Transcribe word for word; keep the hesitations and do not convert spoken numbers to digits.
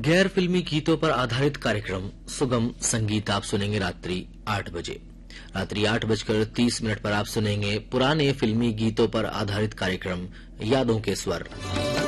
गैर फिल्मी गीतों पर आधारित कार्यक्रम सुगम संगीत आप सुनेंगे रात्रि आठ बजे। रात्रि आठ बजकर तीस मिनट पर आप सुनेंगे पुराने फिल्मी गीतों पर आधारित कार्यक्रम यादों के स्वर।